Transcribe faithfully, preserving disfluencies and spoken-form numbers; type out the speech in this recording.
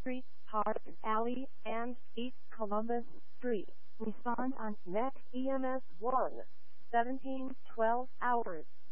Street, Park Alley, and East Columbus Street. Respond on next E M S one, seventeen twelve hours.